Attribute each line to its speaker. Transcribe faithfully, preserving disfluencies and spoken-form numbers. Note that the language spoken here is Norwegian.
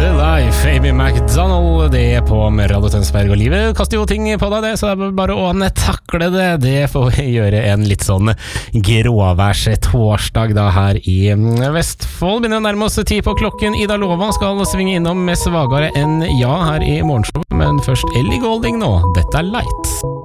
Speaker 1: Life, Amy McDonald, det er på med Radio Tønsberg, og livet kaster jo ting på deg det, så det er bare å takle det. Det får vi gjøre en litt sånn gråværs torsdag da her i Vestfold. Begynner å nærme oss ti på klokken. Ida Lova skal svinge innom med svagere enn ja her i morgenshow, men først Ellie Golding nå. Dette er Light.